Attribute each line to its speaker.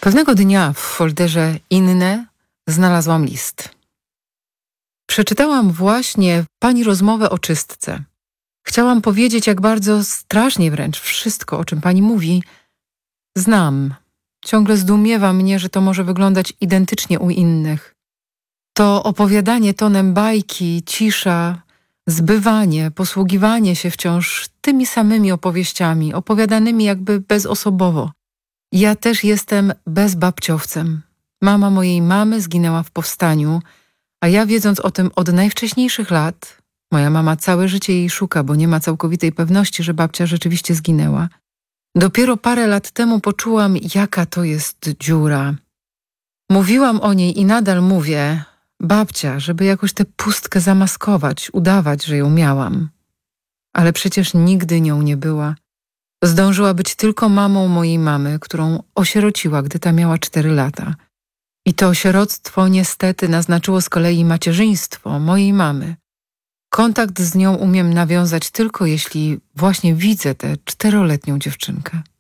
Speaker 1: Pewnego dnia w folderze Inne znalazłam list. Przeczytałam właśnie pani rozmowę o czystce. Chciałam powiedzieć, jak bardzo strasznie wręcz wszystko, o czym pani mówi, znam. Ciągle zdumiewa mnie, że to może wyglądać identycznie u innych. To opowiadanie tonem bajki, cisza, zbywanie, posługiwanie się wciąż tymi samymi opowieściami, opowiadanymi jakby bezosobowo. Ja też jestem bezbabciowcem. Mama mojej mamy zginęła w powstaniu, a ja wiedząc o tym od najwcześniejszych lat, moja mama całe życie jej szuka, bo nie ma całkowitej pewności, że babcia rzeczywiście zginęła. Dopiero parę lat temu poczułam, jaka to jest dziura. Mówiłam o niej i nadal mówię, babcia, żeby jakoś tę pustkę zamaskować, udawać, że ją miałam. Ale przecież nigdy nią nie była. Zdążyła być tylko mamą mojej mamy, którą osierociła, gdy ta miała 4 lata. I to sieroctwo niestety naznaczyło z kolei macierzyństwo mojej mamy. Kontakt z nią umiem nawiązać tylko jeśli właśnie widzę tę 4-letnią dziewczynkę.